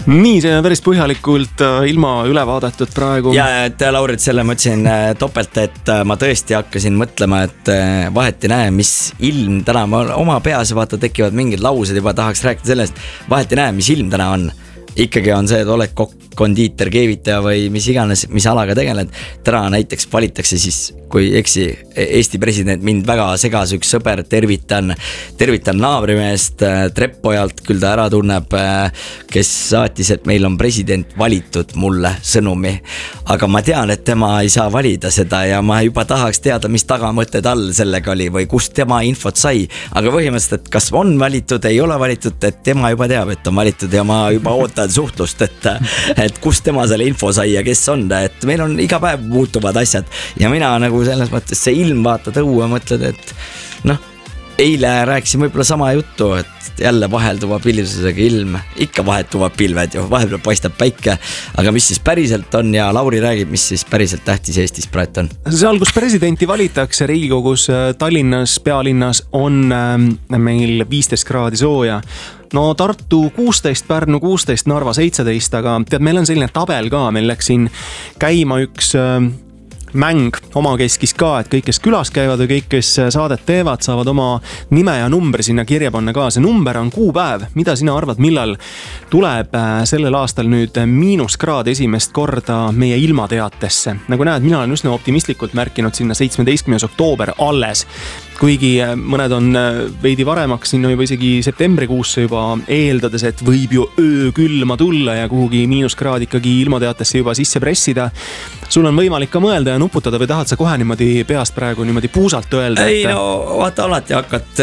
Nii, see on päris põhjalikult ilma üle vaadatud praegu. Ja et Laurit, selle mõtlesin topelt, et ma tõesti hakkasin mõtlema, et vahet ei näe, mis ilm täna, ma oma peas vaata tekivad mingid laused, juba tahaks rääkida sellest, vahet ei näe, mis ilm täna on. Ikkagi on see, et oled kondiiter, keevitaja või mis iganes, mis alaga tegeled. Täna näiteks valitakse siis, kui eksi, Eesti president mind väga segas üks sõber, tervitan naabrimeest Treppojalt, küll ta ära tunneb, kes saatis, et meil on president valitud mulle sõnumi. Aga ma tean, et tema ei saa valida seda ja ma juba tahaks teada, mis tagamõte tal sellega oli või kust tema infot sai. Aga põhimõtteliselt, et kas on valitud, ei ole valitud, et tema juba teab, et on valitud ja ma juba ootan suhtlust, et kust tema selle info sai ja kes on ta, et meil on iga päev muutuvad asjad ja mina nagu selles mõttes see ilm vaatad õue, mõtled, et noh, eile rääkisin võib-olla sama juttu, et jälle vahelduva pilvsusega ilm, ikka vahetuvad pilved ju, vahepeal paistab päike, aga mis siis päriselt on ja Lauri räägib, mis siis päriselt tähtis Eestis praegu on. Seal, kus presidenti valitakse Riigikogus Tallinnas, pealinnas on meil 15 kraadi sooja. No Tartu 16, Pärnu 16, Narva 17, aga tead, meil on selline tabel ka, meil läks siin käima üks mäng omakeskis ka, et kõik, kes külas käivad või kõik, kes saadet teevad, saavad oma nime ja numbri sinna kirja panna ka. See number on kuupäev. Mida sina arvad, millal tuleb sellel aastal nüüd miinuskraad esimest korda meie ilmateatesse? Nagu näed, mina olen üsna optimistlikult märkinud sinna 17. oktoober alles. Kuigi mõned on veidi varemaks, sinna juba isegi septembrikuusse juba eeldades, et võib ju öökülma tulla ja kuhugi miinuskraad ikkagi ilmateatesse juba sisse pressida. Sul on võimalik ka mõelda ja nuputada või tahad sa kohe niimoodi peast praegu niimoodi puusalt öelda? Ei, no vaata, alati hakkad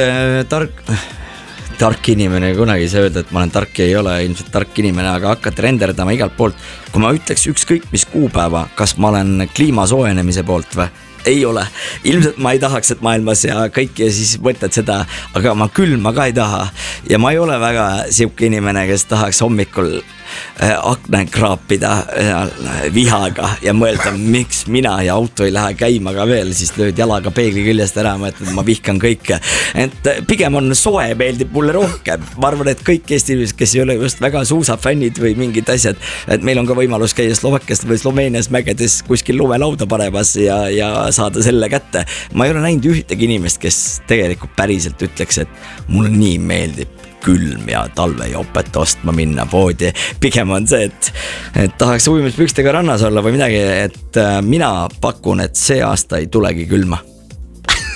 tark inimene, kunagi sa öelda, et ma olen tark, ei ole ilmselt tark inimene, aga hakkad renderdama igalt poolt. Kui ma ütleks ükskõik mis kuupäeva, kas ma olen kliima soojenemise poolt või? Ei ole. Ilmselt ma ei tahaks, et maailmas ja kõik ja siis mõtled seda, aga ma külma ka ei taha. Ja ma ei ole väga siuke inimene, kes tahaks hommikul akna kraapida vihaga ja mõelda, miks mina ja auto ei lähe käima ka veel, siis lööd jalaga peegli küljest ära, mõtled, ma vihkan kõike. Et pigem on soe, meeldib mulle rohkem. Ma arvan, et kõik Eesti inimesed, kes ei ole just väga suusafännid või mingid asjad, et meil on ka võimalus käia Slovakkiast või Sloveenias mägedes kuskil lumelauda panemas ja saada selle kätte. Ma ei ole näinud ühtegi inimest, kes tegelikult päriselt ütleks, et mulle nii meeldib külm ja talvejopet ostma minna poodi. Pigem on see, et tahaks ujumispükstega rannas olla või midagi, et mina pakun, et see aasta ei tulegi külma.